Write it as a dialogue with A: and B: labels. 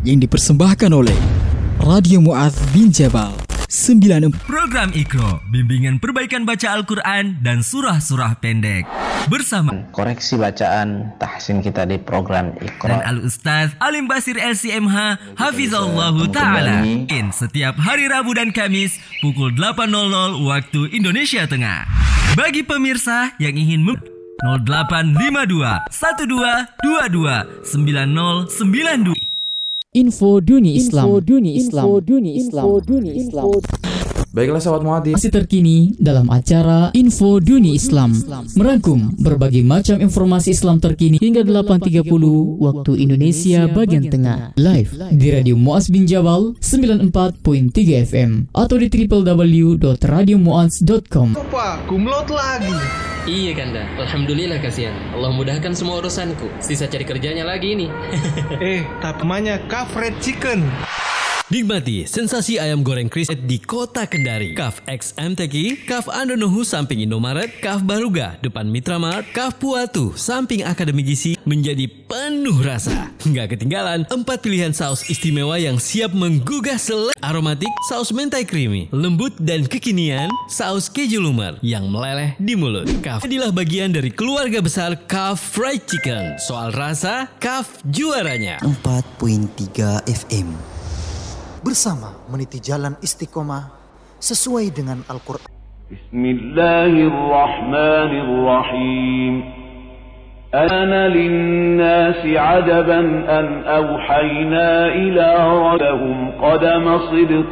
A: yang dipersembahkan oleh Radio Mu'adz bin Jabal 96.
B: Program Iqra, bimbingan perbaikan baca Al-Quran dan surah-surah pendek. Bersama
C: koreksi bacaan tahsin kita di program Iqra
B: dan Al-Ustaz Alim Basir LCMH Hafizallahu Ta'ala. Setiap hari Rabu dan Kamis pukul 8.00 waktu Indonesia Tengah. Bagi pemirsa yang ingin 0852 1222 9092.
A: Info Dunia Islam.
D: Baiklah sahabat Mu'adz,
A: Masih terkini dalam acara Info Dunia Islam, merangkum berbagai macam informasi Islam terkini hingga 8.30 waktu Indonesia bagian tengah. Live di Radio Mu'adz bin Jabal 94.3 FM atau di www.radiomuadz.com.
E: Apa? Kumlot lagi.
F: Iya Kanda, alhamdulillah kasihan. Allah mudahkan semua urusanku. Sisa cari kerjanya lagi ini.
E: Tapi namanya Kaf Fried Chicken.
B: Nikmati sensasi ayam goreng crispy di kota Kendari. Kaf X MTQ, Kaf Andonohu samping Indomaret, Kaf Baruga depan Mitramart, Kaf Puatu samping Akademi Gizi menjadi penuh rasa. Nggak ketinggalan 4 pilihan saus istimewa yang siap menggugah selera. Aromatik, saus mentai creamy, lembut dan kekinian, saus keju lumer yang meleleh di mulut. Kaf adalah bagian dari keluarga besar Kaf Fried Chicken. Soal rasa, Kaf juaranya.
G: 4.3 FM. Bersama meniti jalan istiqomah sesuai dengan Al-Quran.
H: Bismillahirrahmanirrahim. Ana lin-nasi 'ajaban an awhayna ila rabbihim qadama sidqin